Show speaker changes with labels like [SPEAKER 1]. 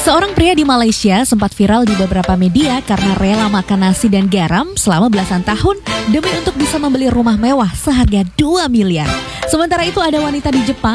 [SPEAKER 1] Seorang pria di Malaysia sempat viral di beberapa media karena rela makan nasi dan garam selama belasan tahun demi untuk bisa membeli rumah mewah seharga 2 miliar. Sementara itu ada wanita di Jepang